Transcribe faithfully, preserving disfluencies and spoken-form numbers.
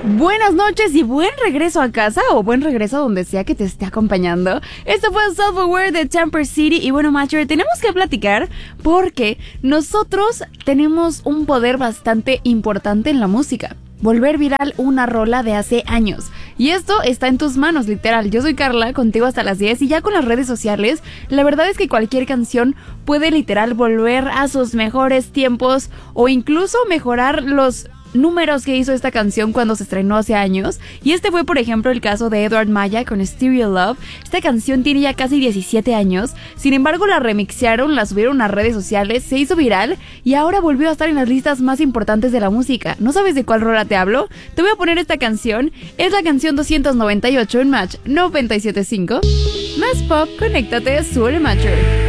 Buenas noches y buen regreso a casa o buen regreso a donde sea que te esté acompañando. Esto fue Self-Aware de Temper City y bueno, Matcher, tenemos que platicar porque nosotros tenemos un poder bastante importante en la música. Volver viral una rola de hace años. Y esto está en tus manos, literal. Yo soy Carla, contigo hasta las diez. Y ya con las redes sociales, la verdad es que cualquier canción puede literal volver a sus mejores tiempos o incluso mejorar los números que hizo esta canción cuando se estrenó hace años. Y este fue por ejemplo el caso de Edward Maya con Stereo Love. Esta canción tiene ya casi diecisiete años. Sin embargo la remixearon, la subieron a redes sociales, se hizo viral y ahora volvió a estar en las listas más importantes de la música. ¿No sabes de cuál rola te hablo? Te voy a poner esta canción. Es la canción doscientos noventa y ocho en Match noventa y siete punto cinco. Más pop, conéctate, sube el Matcher.